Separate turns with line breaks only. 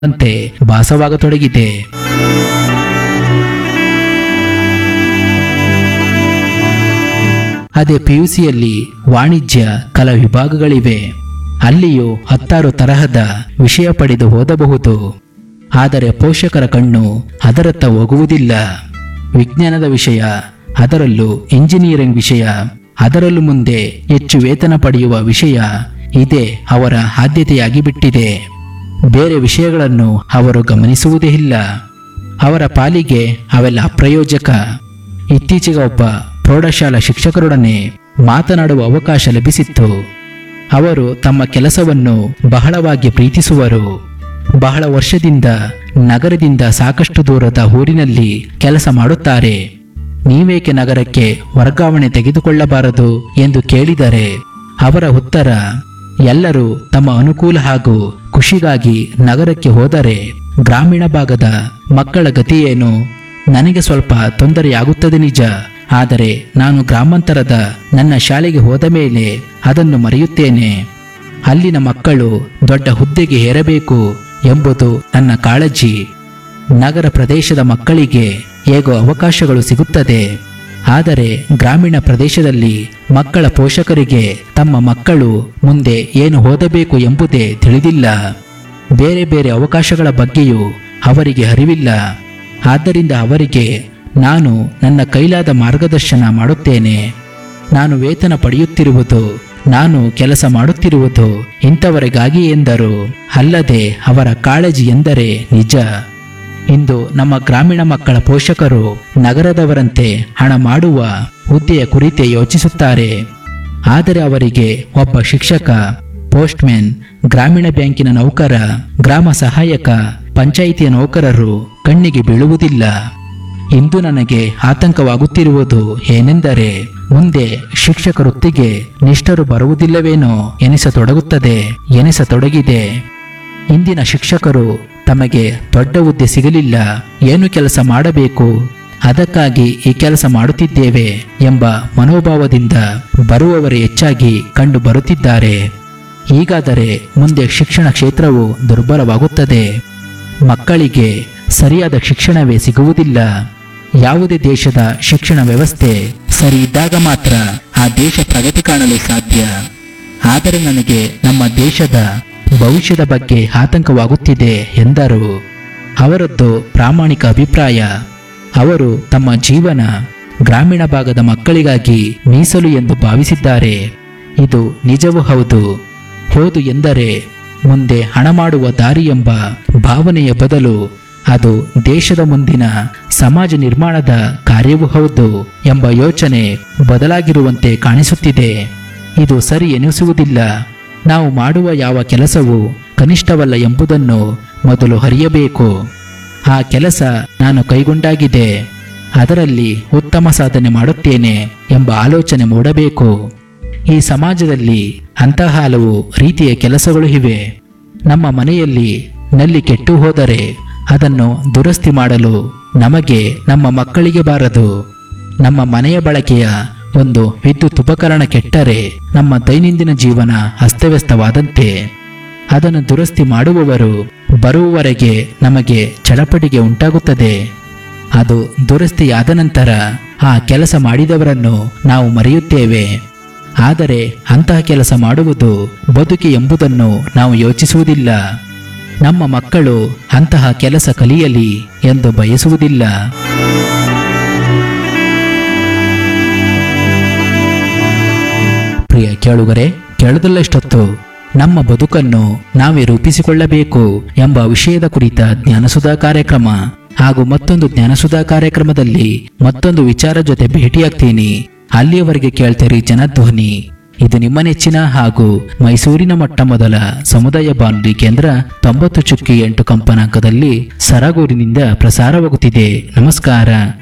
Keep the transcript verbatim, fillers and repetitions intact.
ಅಂತೆ ಭಾಸವಾಗತೊಡಗಿದೆ. ಅದೇ ಪಿಯುಸಿಯಲ್ಲಿ ವಾಣಿಜ್ಯ ಕಲಾ ವಿಭಾಗಗಳಿವೆ. ಅಲ್ಲಿಯೂ ಹತ್ತಾರು ತರಹದ ವಿಷಯ ಪಡೆದು ಓದಬಹುದು. ಆದರೆ ಪೋಷಕರ ಕಣ್ಣು ಅದರತ್ತ ಹೋಗುವುದಿಲ್ಲ. ವಿಜ್ಞಾನದ ವಿಷಯ, ಅದರಲ್ಲೂ ಇಂಜಿನಿಯರಿಂಗ್ ವಿಷಯ, ಅದರಲ್ಲೂ ಮುಂದೆ ಹೆಚ್ಚು ವೇತನ ಪಡೆಯುವ ವಿಷಯ ಇದೇ ಅವರ ಆದ್ಯತೆಯಾಗಿ ಬಿಟ್ಟಿದೆ. ಬೇರೆ ವಿಷಯಗಳನ್ನು ಅವರು ಗಮನಿಸುವುದೇ ಇಲ್ಲ. ಅವರ ಪಾಲಿಗೆ ಅವೆಲ್ಲ ಅಪ್ರಯೋಜಕ. ಇತ್ತೀಚೆಗೆ ಒಬ್ಬ ಪ್ರೌಢಶಾಲಾ ಶಿಕ್ಷಕರೊಡನೆ ಮಾತನಾಡುವ ಅವಕಾಶ ಲಭಿಸಿತ್ತು. ಅವರು ತಮ್ಮ ಕೆಲಸವನ್ನು ಬಹಳವಾಗಿ ಪ್ರೀತಿಸುವರು. ಬಹಳ ವರ್ಷದಿಂದ ನಗರದಿಂದ ಸಾಕಷ್ಟು ದೂರದ ಊರಿನಲ್ಲಿ ಕೆಲಸ ಮಾಡುತ್ತಾರೆ. ನೀವೇಕೆ ನಗರಕ್ಕೆ ವರ್ಗಾವಣೆ ತೆಗೆದುಕೊಳ್ಳಬಾರದು ಎಂದು ಕೇಳಿದರೆ ಅವರ ಉತ್ತರ, ಎಲ್ಲರೂ ತಮ್ಮ ಅನುಕೂಲ ಹಾಗೂ ಖುಷಿಗಾಗಿ ನಗರಕ್ಕೆ ಹೋದರೆ ಗ್ರಾಮೀಣ ಭಾಗದ ಮಕ್ಕಳ ಗತಿ ಏನು? ನನಗೆ ಸ್ವಲ್ಪ ತೊಂದರೆಯಾಗುತ್ತದೆ ನಿಜ, ಆದರೆ ನಾನು ಗ್ರಾಮಾಂತರದ ನನ್ನ ಶಾಲೆಗೆ ಹೋದ ಮೇಲೆ ಅದನ್ನು ಮರೆಯುತ್ತೇನೆ. ಅಲ್ಲಿನ ಮಕ್ಕಳು ದೊಡ್ಡ ಹುದ್ದೆಗೆ ಏರಬೇಕು ಎಂಬುದು ನನ್ನ ಕಾಳಜಿ. ನಗರ ಪ್ರದೇಶದ ಮಕ್ಕಳಿಗೆ ಹೇಗೋ ಅವಕಾಶಗಳು ಸಿಗುತ್ತದೆ, ಆದರೆ ಗ್ರಾಮೀಣ ಪ್ರದೇಶದಲ್ಲಿ ಮಕ್ಕಳ ಪೋಷಕರಿಗೆ ತಮ್ಮ ಮಕ್ಕಳು ಮುಂದೆ ಏನು ಓದಬೇಕು ಎಂಬುದೇ ತಿಳಿದಿಲ್ಲ. ಬೇರೆ ಬೇರೆ ಅವಕಾಶಗಳ ಬಗ್ಗೆಯೂ ಅವರಿಗೆ ಅರಿವಿಲ್ಲ. ಆದ್ದರಿಂದ ಅವರಿಗೆ ನಾನು ನನ್ನ ಕೈಲಾದ ಮಾರ್ಗದರ್ಶನ ಮಾಡುತ್ತೇನೆ. ನಾನು ವೇತನ ಪಡೆಯುತ್ತಿರುವುದು, ನಾನು ಕೆಲಸ ಮಾಡುತ್ತಿರುವುದು ಇಂಥವರಿಗಾಗಿ ಎಂದರು. ಅಲ್ಲದೆ ಅವರ ಕಾಳಜಿ ಎಂದರೆ ನಿಜ. ಇಂದು ನಮ್ಮ ಗ್ರಾಮೀಣ ಮಕ್ಕಳ ಪೋಷಕರು ನಗರದವರಂತೆ ಹಣ ಮಾಡುವ ಹುದ್ದೆಯ ಕುರಿತೇ ಯೋಚಿಸುತ್ತಾರೆ. ಆದರೆ ಅವರಿಗೆ ಒಬ್ಬ ಶಿಕ್ಷಕ, ಪೋಸ್ಟ್ಮ್ಯಾನ್, ಗ್ರಾಮೀಣ ಬ್ಯಾಂಕಿನ ನೌಕರ, ಗ್ರಾಮ ಸಹಾಯಕ, ಪಂಚಾಯಿತಿಯ ನೌಕರರು ಕಣ್ಣಿಗೆ ಬೀಳುವುದಿಲ್ಲ. ಇಂದು ನನಗೆ ಆತಂಕವಾಗುತ್ತಿರುವುದು ಏನೆಂದರೆ ಮುಂದೆ ಶಿಕ್ಷಕ ವೃತ್ತಿಗೆ ನಿಷ್ಠರು ಬರುವುದಿಲ್ಲವೇನೋ ಎನಿಸತೊಡಗುತ್ತದೆ ಎನಿಸತೊಡಗಿದೆ. ಇಂದಿನ ಶಿಕ್ಷಕರು ತಮಗೆ ದೊಡ್ಡ ಹುದ್ದೆ ಸಿಗಲಿಲ್ಲ, ಏನು ಕೆಲಸ ಮಾಡಬೇಕು, ಅದಕ್ಕಾಗಿ ಈ ಕೆಲಸ ಮಾಡುತ್ತಿದ್ದೇವೆ ಎಂಬ ಮನೋಭಾವದಿಂದ ಬರುವವರೇ ಹೆಚ್ಚಾಗಿ ಕಂಡು ಬರುತ್ತಿದ್ದಾರೆ. ಹೀಗಾದರೆ ಮುಂದೆ ಶಿಕ್ಷಣ ಕ್ಷೇತ್ರವು ದುರ್ಬಲವಾಗುತ್ತದೆ. ಮಕ್ಕಳಿಗೆ ಸರಿಯಾದ ಶಿಕ್ಷಣವೇ ಸಿಗುವುದಿಲ್ಲ. ಯಾವುದೇ ದೇಶದ ಶಿಕ್ಷಣ ವ್ಯವಸ್ಥೆ ಸರಿ ಇದ್ದಾಗ ಮಾತ್ರ ಆ ದೇಶ ಪ್ರಗತಿ ಕಾಣಲು ಸಾಧ್ಯ. ಆದರೆ ನನಗೆ ನಮ್ಮ ದೇಶದ ಭವಿಷ್ಯದ ಬಗ್ಗೆ ಆತಂಕವಾಗುತ್ತಿದೆ ಎಂದರು. ಅವರದ್ದು ಪ್ರಾಮಾಣಿಕ ಅಭಿಪ್ರಾಯ. ಅವರು ತಮ್ಮ ಜೀವನ ಗ್ರಾಮೀಣ ಭಾಗದ ಮಕ್ಕಳಿಗಾಗಿ ಮೀಸಲು ಎಂದು ಭಾವಿಸಿದ್ದಾರೆ. ಇದು ನಿಜವೂ ಹೌದು. ಓದು ಎಂದರೆ ಮುಂದೆ ಹಣ ಮಾಡುವ ದಾರಿ ಎಂಬ ಭಾವನೆಯ ಬದಲು ಅದು ದೇಶದ ಮುಂದಿನ ಸಮಾಜ ನಿರ್ಮಾಣದ ಕಾರ್ಯವೂ ಹೌದು ಎಂಬ ಯೋಚನೆ ಬದಲಾಗಿರುವಂತೆ ಕಾಣಿಸುತ್ತಿದೆ. ಇದು ಸರಿ ಎನಿಸುವುದಿಲ್ಲ. ನಾವು ಮಾಡುವ ಯಾವ ಕೆಲಸವೂ ಕನಿಷ್ಠವಲ್ಲ ಎಂಬುದನ್ನು ಮೊದಲು ಅರಿಯಬೇಕು. ಆ ಕೆಲಸ ನಾನು ಕೈಗೊಂಡಾಗಿದೆ, ಅದರಲ್ಲಿ ಉತ್ತಮ ಸಾಧನೆ ಮಾಡುತ್ತೇನೆ ಎಂಬ ಆಲೋಚನೆ ಮೂಡಬೇಕು. ಈ ಸಮಾಜದಲ್ಲಿ ಅಂತಹ ಹಲವು ರೀತಿಯ ಕೆಲಸಗಳು ಇವೆ. ನಮ್ಮ ಮನೆಯಲ್ಲಿ ನಲ್ಲಿ ಕೆಟ್ಟು ಹೋದರೆ ಅದನ್ನು ದುರಸ್ತಿ ಮಾಡಲು ನಮಗೆ, ನಮ್ಮ ಮಕ್ಕಳಿಗೆ ಬಾರದು. ನಮ್ಮ ಮನೆಯ ಬಳಕೆಯ ಒಂದು ವಿದ್ಯುತ್ ಉಪಕರಣ ಕೆಟ್ಟರೆ ನಮ್ಮ ದೈನಂದಿನ ಜೀವನ ಅಸ್ತವ್ಯಸ್ತವಾದಂತೆ. ಅದನ್ನು ದುರಸ್ತಿ ಮಾಡುವವರು ಬರುವವರೆಗೆ ನಮಗೆ ಚಡಪಟಿಗೆ ಉಂಟಾಗುತ್ತದೆ. ಅದು ದುರಸ್ತಿಯಾದ ನಂತರ ಆ ಕೆಲಸ ಮಾಡಿದವರನ್ನು ನಾವು ಮರೆಯುತ್ತೇವೆ. ಆದರೆ ಅಂತಹ ಕೆಲಸ ಮಾಡುವುದು ಬದುಕಿ ಎಂಬುದನ್ನು ನಾವು ಯೋಚಿಸುವುದಿಲ್ಲ. ನಮ್ಮ ಮಕ್ಕಳು ಅಂತಹ ಕೆಲಸ ಕಲಿಯಲಿ ಎಂದು ಬಯಸುವುದಿಲ್ಲ. ಪ್ರಿಯ ಕೇಳುಗರೆ, ಕೇಳದಲ್ಲಷ್ಟೊತ್ತು ನಮ್ಮ ಬದುಕನ್ನು ನಾವೇ ರೂಪಿಸಿಕೊಳ್ಳಬೇಕು ಎಂಬ ವಿಷಯದ ಕುರಿತ ಜ್ಞಾನಸುಧಾ ಕಾರ್ಯಕ್ರಮ ಹಾಗೂ ಮತ್ತೊಂದು ಜ್ಞಾನಸುಧಾ ಕಾರ್ಯಕ್ರಮದಲ್ಲಿ ಮತ್ತೊಂದು ವಿಚಾರ ಜೊತೆ ಭೇಟಿಯಾಗ್ತೀನಿ. ಅಲ್ಲಿಯವರೆಗೆ ಕೇಳ್ತೀರಿ ಜನಧ್ವನಿ. ಇದು ನಿಮ್ಮ ನೆಚ್ಚಿನ ಹಾಗೂ ಮೈಸೂರಿನ ಮೊಟ್ಟ ಮೊದಲ ಸಮುದಾಯ ಬಾನುಲಿ ಕೇಂದ್ರ ತೊಂಬತ್ತು ಚುಕ್ಕಿ ಎಂಟು ಕಂಪನಾಂಕದಲ್ಲಿ ಸರಗೂರಿನಿಂದ ಪ್ರಸಾರವಾಗುತ್ತಿದೆ. ನಮಸ್ಕಾರ.